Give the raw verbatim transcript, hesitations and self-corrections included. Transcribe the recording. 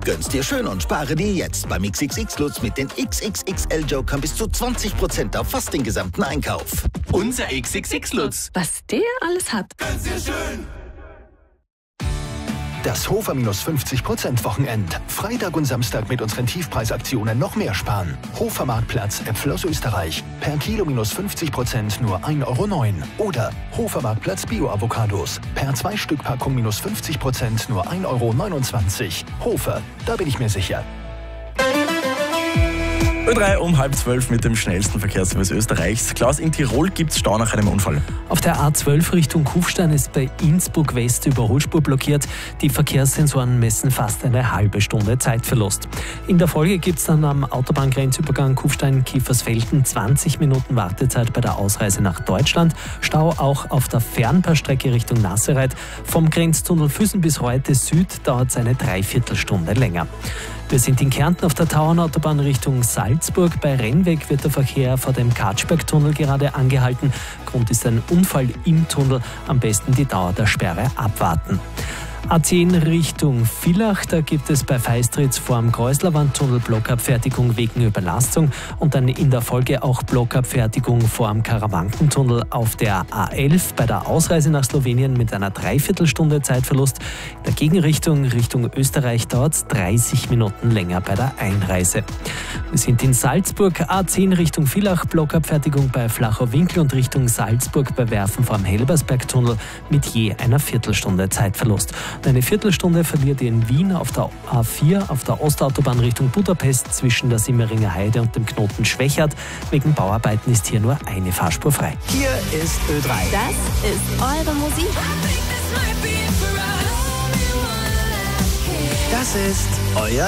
Gönn's dir schön und spare dir jetzt beim X X X-Lutz mit den X X X L-Jokern bis zu zwanzig Prozent auf fast den gesamten Einkauf. Unser X X X-Lutz. Was der alles hat. Gönn's dir schön. Das Hofer minus fünfzig Prozent Wochenend. Freitag und Samstag mit unseren Tiefpreisaktionen noch mehr sparen. Hofer Marktplatz, Äpfel aus Österreich. Per Kilo minus fünfzig Prozent nur ein Euro neun. Oder Hofer Marktplatz Bio-Avocados. Per zwei Stück Packung minus fünfzig Prozent nur ein Euro neunundzwanzig. Hofer, da bin ich mir sicher. Ö drei um halb zwölf mit dem schnellsten Verkehrsservice Österreichs. Klaus, in Tirol gibt es Stau nach einem Unfall. Auf der A zwölf Richtung Kufstein ist bei Innsbruck West die Überholspur blockiert. Die Verkehrssensoren messen fast eine halbe Stunde Zeitverlust. In der Folge gibt es dann am Autobahngrenzübergang Kufstein-Kiefersfelden zwanzig Minuten Wartezeit bei der Ausreise nach Deutschland. Stau auch auf der Fernpassstrecke Richtung Nassereit. Vom Grenztunnel Füssen bis heute Süd dauert es eine Dreiviertelstunde länger. Wir sind in Kärnten auf der Tauernautobahn Richtung Salzburg. Bei Rennweg wird der Verkehr vor dem Katschbergtunnel gerade angehalten. Grund ist ein Unfall im Tunnel. Am besten die Dauer der Sperre abwarten. A zehn Richtung Villach, da gibt es bei Feistritz vor dem Kreuzlerwandtunnel Blockabfertigung wegen Überlastung und dann in der Folge auch Blockabfertigung vor dem Karawankentunnel auf der A elf bei der Ausreise nach Slowenien mit einer Dreiviertelstunde Zeitverlust. In der Gegenrichtung Richtung Österreich dauert es dreißig Minuten länger bei der Einreise. Wir sind in Salzburg, A zehn Richtung Villach, Blockabfertigung bei Flachau-Winkel und Richtung Salzburg bei Werfen vor dem Helbersbergtunnel mit je einer Viertelstunde Zeitverlust. Eine Viertelstunde verliert ihr in Wien auf der A vier auf der Ostautobahn Richtung Budapest zwischen der Simmeringer Heide und dem Knoten Schwechat. Wegen Bauarbeiten ist hier nur eine Fahrspur frei. Hier ist Ö drei. Das ist eure Musik. Das ist euer